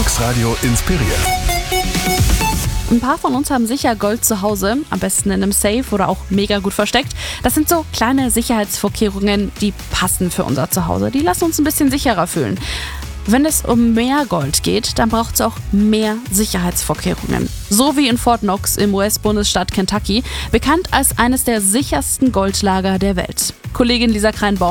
Glücksradio inspiriert. Ein paar von uns haben sicher Gold zu Hause, am besten in einem Safe oder auch mega gut versteckt. Das sind so kleine Sicherheitsvorkehrungen, die passen für unser Zuhause. Die lassen uns ein bisschen sicherer fühlen. Wenn es um mehr Gold geht, dann braucht es auch mehr Sicherheitsvorkehrungen. So wie in Fort Knox im US-Bundesstaat Kentucky, bekannt als eines der sichersten Goldlager der Welt. Kollegin Lisa Kreinbaum